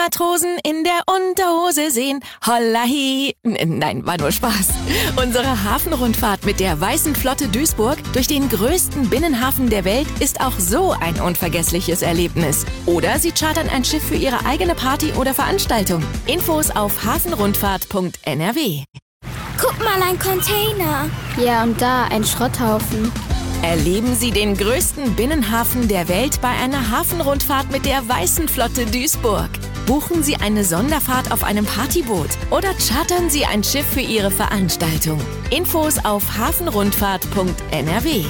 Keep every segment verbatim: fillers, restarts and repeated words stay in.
Matrosen in der Unterhose sehen. Hollahi. N- Nein, war nur Spaß. Unsere Hafenrundfahrt mit der Weißen Flotte Duisburg durch den größten Binnenhafen der Welt ist auch so ein unvergessliches Erlebnis. Oder Sie chartern ein Schiff für Ihre eigene Party oder Veranstaltung. Infos auf hafenrundfahrt punkt n r w. Guck mal, ein Container. Ja, und da ein Schrotthaufen. Erleben Sie den größten Binnenhafen der Welt bei einer Hafenrundfahrt mit der Weißen Flotte Duisburg. Buchen Sie eine Sonderfahrt auf einem Partyboot oder chartern Sie ein Schiff für Ihre Veranstaltung. Infos auf hafenrundfahrt punkt n r w.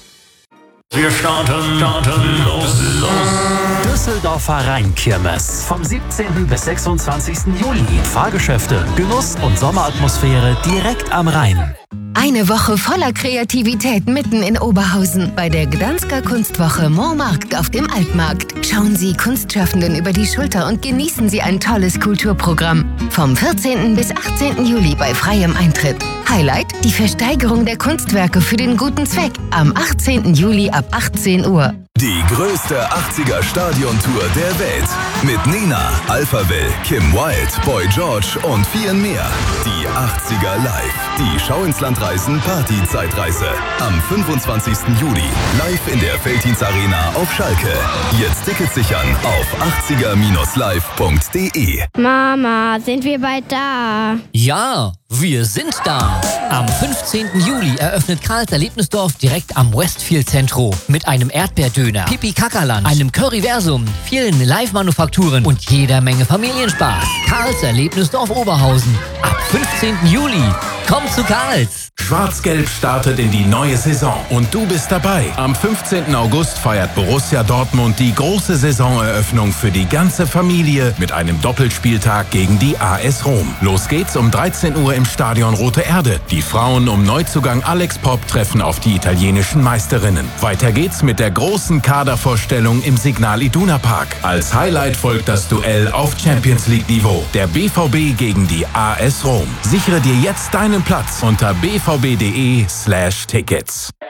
Wir starten, starten, los, los. Düsseldorfer Rheinkirmes. Vom siebzehnten bis sechsundzwanzigsten Juli. Fahrgeschäfte, Genuss und Sommeratmosphäre direkt am Rhein. Eine Woche voller Kreativität mitten in Oberhausen bei der Gdansker Kunstwoche Montmarkt auf dem Altmarkt. Schauen Sie Kunstschaffenden über die Schulter und genießen Sie ein tolles Kulturprogramm. Vom vierzehnten bis achtzehnten Juli bei freiem Eintritt. Highlight: die Versteigerung der Kunstwerke für den guten Zweck am achtzehnten Juli ab achtzehn Uhr. Die größte achtziger-Stadiontour der Welt. Mit Nena, Alphaville, Kim Wilde, Boy George und vielen mehr. Die achtziger live. Die Schau ins Land reisen Party-Zeitreise. Am fünfundzwanzigsten Juli. Live in der Veltins Arena auf Schalke. Jetzt Tickets sichern auf achtziger live punkt d e. Mama, sind wir bald da? Ja, wir sind da. Am fünfzehnten Juli eröffnet Karls Erlebnisdorf direkt am Westfield Zentro mit einem Erdbeerdöner, Pipi Kakaland, einem Curryversum, vielen Live-Manufakturen und jeder Menge Familienspaß. Karls Erlebnisdorf Oberhausen ab fünfzehnten Juli. Komm zu Karls. Schwarz-Gelb startet in die neue Saison und du bist dabei. Am fünfzehnten August feiert Borussia Dortmund die große Saisoneröffnung für die ganze Familie mit einem Doppelspieltag gegen die A S Rom. Los geht's um dreizehn Uhr im Stadion Rote Erde. Die Frauen um Neuzugang Alex Popp treffen auf die italienischen Meisterinnen. Weiter geht's mit der großen Kadervorstellung im Signal Iduna Park. Als Highlight folgt das Duell auf Champions League Niveau. Der B V B gegen die A S Rom. Sichere dir jetzt deinen Platz unter b v b punkt d e slash tickets.